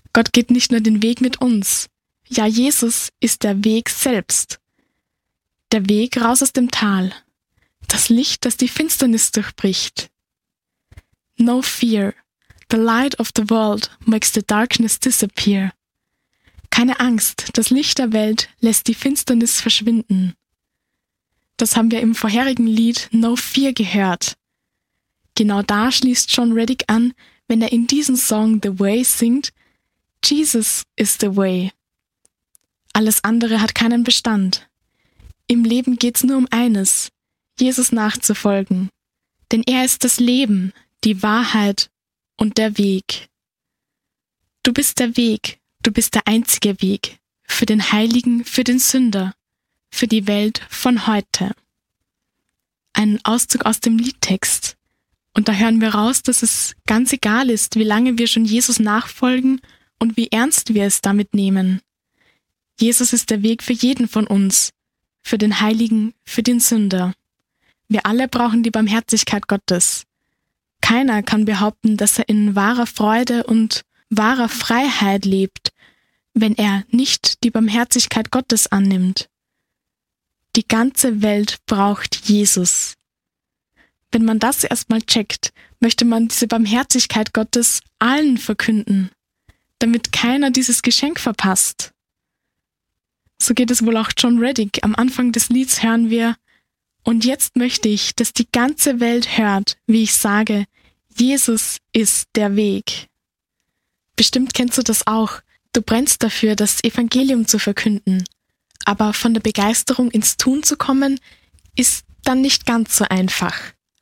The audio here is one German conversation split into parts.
Gott geht nicht nur den Weg mit uns. Ja, Jesus ist der Weg selbst. Der Weg raus aus dem Tal. Das Licht, das die Finsternis durchbricht. No fear. The light of the world makes the darkness disappear. Keine Angst, das Licht der Welt lässt die Finsternis verschwinden. Das haben wir im vorherigen Lied No Fear gehört. Genau da schließt John Reddick an, wenn er in diesem Song The Way singt, Jesus is the way. Alles andere hat keinen Bestand. Im Leben geht's nur um eines, Jesus nachzufolgen. Denn er ist das Leben, die Wahrheit und der Weg. Du bist der Weg, du bist der einzige Weg. Für den Heiligen, für den Sünder, für die Welt von heute. Ein Auszug aus dem Liedtext. Und da hören wir raus, dass es ganz egal ist, wie lange wir schon Jesus nachfolgen und wie ernst wir es damit nehmen. Jesus ist der Weg für jeden von uns, für den Heiligen, für den Sünder. Wir alle brauchen die Barmherzigkeit Gottes. Keiner kann behaupten, dass er in wahrer Freude und wahrer Freiheit lebt, wenn er nicht die Barmherzigkeit Gottes annimmt. Die ganze Welt braucht Jesus. Wenn man das erstmal checkt, möchte man diese Barmherzigkeit Gottes allen verkünden, damit keiner dieses Geschenk verpasst. So geht es wohl auch John Reddick. Am Anfang des Lieds hören wir: Und jetzt möchte ich, dass die ganze Welt hört, wie ich sage, Jesus ist der Weg. Bestimmt kennst du das auch. Du brennst dafür, das Evangelium zu verkünden. Aber von der Begeisterung ins Tun zu kommen, ist dann nicht ganz so einfach.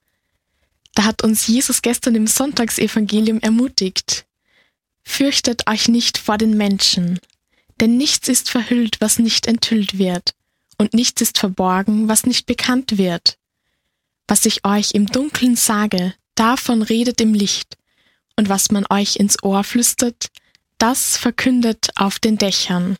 Da hat uns Jesus gestern im Sonntagsevangelium ermutigt. Fürchtet euch nicht vor den Menschen, denn nichts ist verhüllt, was nicht enthüllt wird, und nichts ist verborgen, was nicht bekannt wird. Was ich euch im Dunkeln sage, davon redet im Licht, und was man euch ins Ohr flüstert, das verkündet auf den Dächern.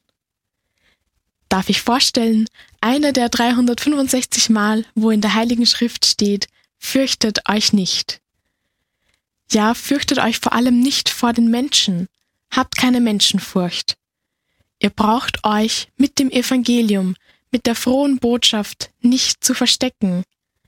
Darf ich vorstellen, einer der 365 Mal, wo in der Heiligen Schrift steht, fürchtet euch nicht. Ja, fürchtet euch vor allem nicht vor den Menschen. Habt keine Menschenfurcht. Ihr braucht euch mit dem Evangelium, mit der frohen Botschaft nicht zu verstecken.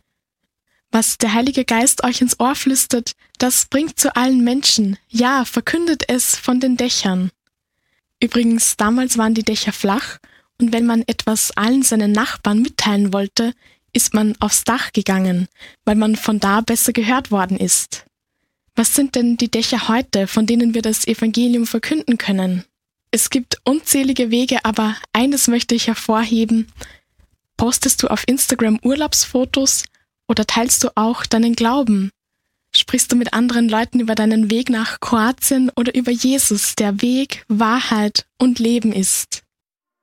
Was der Heilige Geist euch ins Ohr flüstert, das bringt zu allen Menschen. Ja, verkündet es von den Dächern. Übrigens, damals waren die Dächer flach, und wenn man etwas allen seinen Nachbarn mitteilen wollte, ist man aufs Dach gegangen, weil man von da besser gehört worden ist. Was sind denn die Dächer heute, von denen wir das Evangelium verkünden können? Es gibt unzählige Wege, aber eines möchte ich hervorheben. Postest du auf Instagram Urlaubsfotos oder teilst du auch deinen Glauben? Sprichst du mit anderen Leuten über deinen Weg nach Kroatien oder über Jesus, der Weg, Wahrheit und Leben ist?